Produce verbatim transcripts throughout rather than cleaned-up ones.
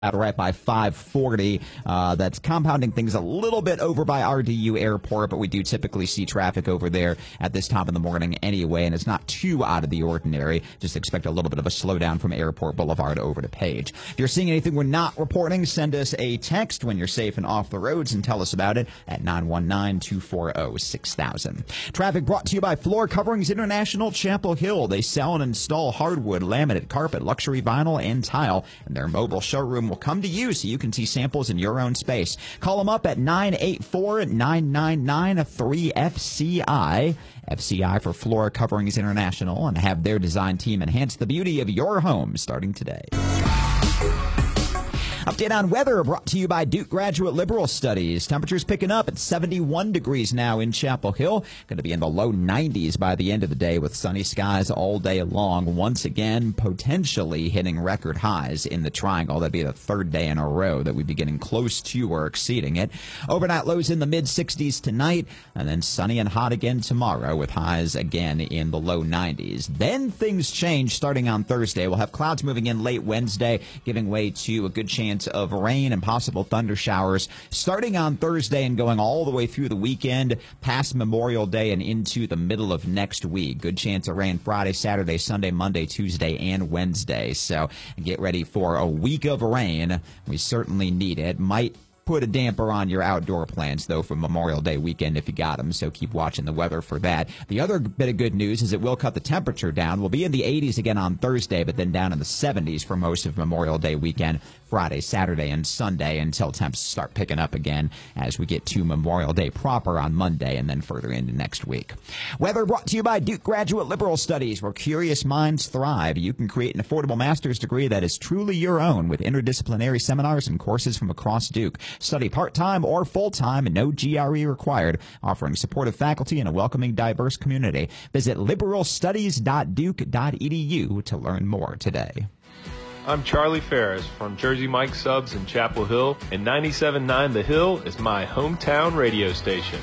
right by five forty. Uh, that's compounding things a little bit over by R D U Airport, but we do typically see traffic over there at this time of the morning anyway, and it's not too out of the ordinary. Just expect a little bit of a slowdown from Airport Boulevard over to Page. If you're seeing anything we're not reporting, send us a text when you're safe and off the roads and tell us about it at nine one nine, two four zero, six thousand. Traffic brought to you by Floor Coverings International, Chapel Hill. They sell and install hardwood, laminate, carpet, luxury vinyl, and tile, and their mobile showroom will come to you so you can see samples in your own space. Call them up at nine eight four, nine nine nine, three F C I. F C I for Floor Coverings International, and have their design team enhance the beauty of your home starting today. Update on weather brought to you by Duke Graduate Liberal Studies. Temperatures picking up at seventy-one degrees now in Chapel Hill. Going to be in the low nineties by the end of the day with sunny skies all day long. Once again, potentially hitting record highs in the Triangle. That'd be the third day in a row that we'd be getting close to or exceeding it. Overnight lows in the mid sixties tonight, and then sunny and hot again tomorrow with highs again in the low nineties. Then things change starting on Thursday. We'll have clouds moving in late Wednesday, giving way to a good chance of rain and possible thunder showers starting on Thursday and going all the way through the weekend past Memorial Day and into the middle of next week. Good chance of rain Friday, Saturday, Sunday, Monday, Tuesday, and Wednesday. So get ready for a week of rain. We certainly need it. Might put a damper on your outdoor plans, though, for Memorial Day weekend if you got them, so keep watching the weather for that. The other bit of good news is it will cut the temperature down. We'll be in the eighties again on Thursday, but then down in the seventies for most of Memorial Day weekend, Friday, Saturday, and Sunday, until temps start picking up again as we get to Memorial Day proper on Monday and then further into next week. Weather brought to you by Duke Graduate Liberal Studies, where curious minds thrive. You can create an affordable master's degree that is truly your own with interdisciplinary seminars and courses from across Duke. Study part-time or full-time and no G R E required, offering supportive faculty and a welcoming, diverse community. Visit liberal studies dot duke dot e d u to learn more today. I'm Charlie Ferris from Jersey Mike Subs in Chapel Hill, and ninety-seven point nine The Hill is my hometown radio station.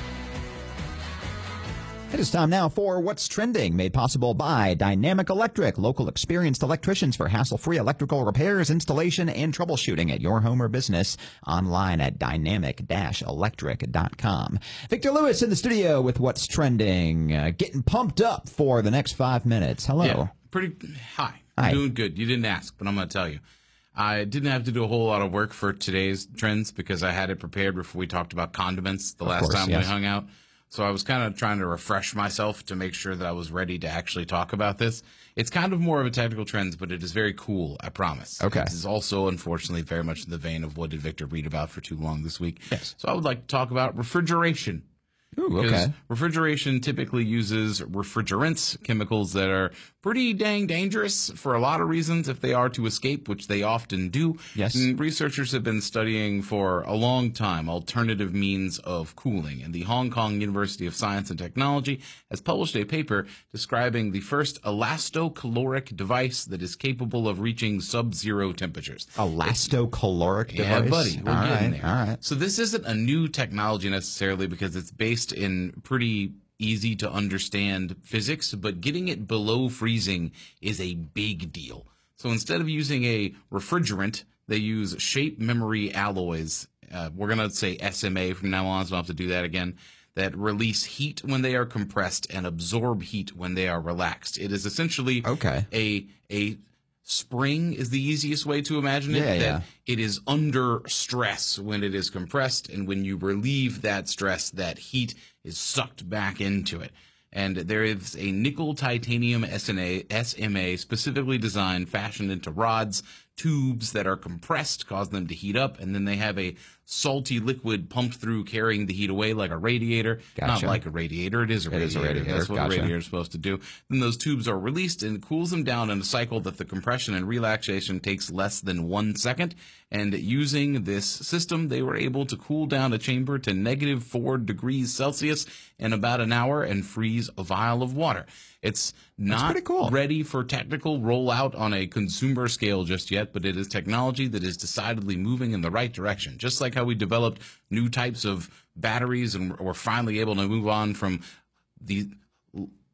It is time now for What's Trending, made possible by Dynamic Electric, local experienced electricians for hassle-free electrical repairs, installation, and troubleshooting at your home or business. Online at dynamic dash electric dot com. Victor Lewis in the studio with What's Trending, uh, getting pumped up for the next five minutes. Hello. Yeah, pretty. Hi. Hi. I'm doing good. You didn't ask, but I'm going to tell you. I didn't have to do a whole lot of work for today's trends because I had it prepared before we talked about condiments the Of last course, time yes. we hung out. So I was kind of trying to refresh myself to make sure that I was ready to actually talk about this. It's kind of more of a technical trends, but it is very cool, I promise. Okay. It is also, unfortunately, very much in the vein of what did Victor read about for too long this week. Yes. So I would like to talk about refrigeration. Ooh, Because okay. refrigeration typically uses refrigerants, chemicals that are pretty dang dangerous for a lot of reasons if they are to escape, which they often do. Yes. And researchers have been studying for a long time alternative means of cooling. And the Hong Kong University of Science and Technology has published a paper describing the first elastocaloric device that is capable of reaching sub-zero temperatures. Elastocaloric Yeah, device? buddy, we're all getting right, there. all right. So this isn't a new technology necessarily because it's based in pretty easy to understand physics, but getting it below freezing is a big deal. So instead of using a refrigerant, they use shape memory alloys. Uh, we're going to say S M A from now on, so I'll have to do that again. That release heat when they are compressed and absorb heat when they are relaxed. It is essentially Okay. a a spring is the easiest way to imagine it. Yeah, that yeah. It is under stress when it is compressed, and when you relieve that stress, that heat is sucked back into it. And there is a nickel titanium S M A specifically designed, fashioned into rods, tubes that are compressed, cause them to heat up, and then they have a salty liquid pumped through, carrying the heat away like a radiator. Gotcha. Not like a radiator, it is a It radiator. is a radiator, That's what gotcha. a radiator is supposed to do. Then those tubes are released, and it cools them down in a cycle that the compression and relaxation takes less than one second. And using this system, they were able to cool down a chamber to negative four degrees Celsius in about an hour and freeze a vial of water. It's not pretty cool. ready for technical rollout on a consumer scale just yet, but it is technology that is decidedly moving in the right direction. Just like how we developed new types of batteries and we're finally able to move on from the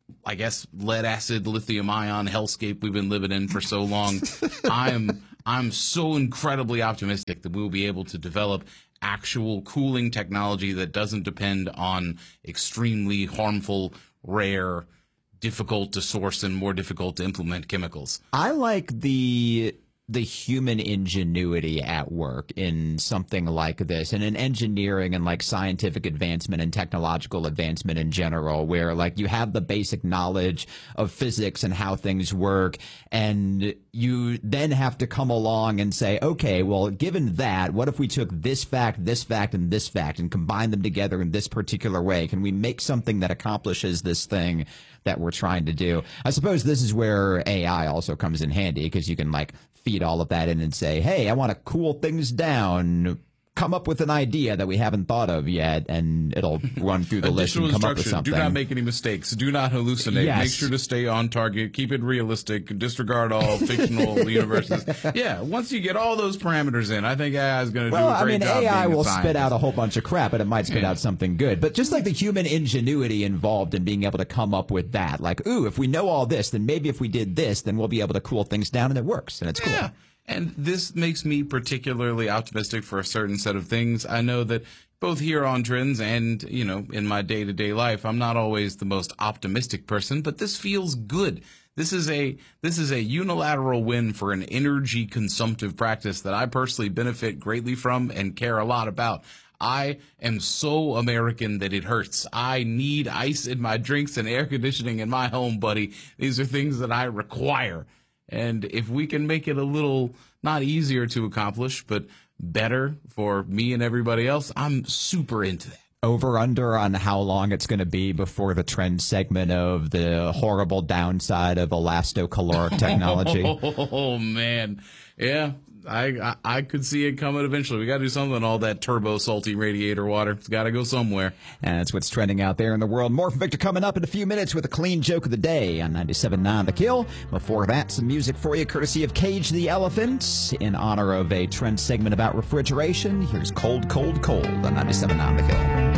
I guess, lead acid, lithium ion hellscape we've been living in for so long. I'm I'm so incredibly optimistic that we'll be able to develop actual cooling technology that doesn't depend on extremely harmful, rare, difficult to source and more difficult to implement chemicals. I like the the human ingenuity at work in something like this, and in engineering and like scientific advancement and technological advancement in general, where like you have the basic knowledge of physics and how things work, and you then have to come along and say, okay, well, given that, what if we took this fact, this fact, and this fact and combine them together in this particular way? Can we make something that accomplishes this thing that we're trying to do? I suppose this is where A I also comes in handy, because you can like feed all of that in and say, hey, I want to cool things down. Come up with an idea that we haven't thought of yet, and it'll run through the list and come up with something. Do not make any mistakes. Do not hallucinate. Yes. Make sure to stay on target. Keep it realistic. Disregard all fictional universes. Yeah, once you get all those parameters in, I think A I is going to well, do a great I mean, job. A I being will a spit scientist. out a whole bunch of crap, but it might spit Yeah. out something good. But just like the human ingenuity involved in being able to come up with that, like, ooh, if we know all this, then maybe if we did this, then we'll be able to cool things down, and it works, and it's cool. Yeah. And this makes me particularly optimistic for a certain set of things. I know that both here on Trends and, you know, in my day-to-day life, I'm not always the most optimistic person, but this feels good. This is a this is a unilateral win for an energy consumptive practice that I personally benefit greatly from and care a lot about. I am so American that it hurts. I need ice in my drinks and air conditioning in my home, buddy. These are things that I require. And if we can make it a little, not easier to accomplish, but better for me and everybody else, I'm super into that. Over under on how long it's going to be before the trend segment of the horrible downside of elastocaloric technology. Oh, man. Yeah, I, I I could see it coming eventually. We got to do something with all that turbo salty radiator water. It's got to go somewhere. And that's what's trending out there in the world. More from Victor coming up in a few minutes with a clean joke of the day on ninety-seven point nine The Kill. Before that, some music for you courtesy of Cage the Elephant in honor of a trend segment about refrigeration. Here's Cold, Cold, Cold on ninety-seven point nine The Kill.